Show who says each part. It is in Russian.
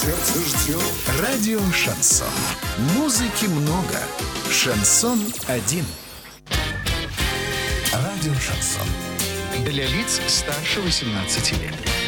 Speaker 1: сердце ждет.
Speaker 2: Радио «Шансон». Музыки много. Шансон один. Радио «Шансон».
Speaker 3: Для лиц старше 18 лет.